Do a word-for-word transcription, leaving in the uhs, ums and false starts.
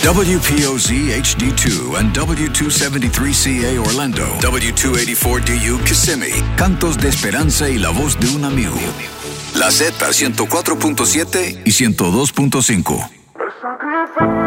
W P O Z H D two and W two seventy-three C A Orlando, W two eighty-four D U Kissimmee. Cantos de esperanza y la voz de un amigo. La Z ciento cuatro punto siete y ciento dos punto cinco.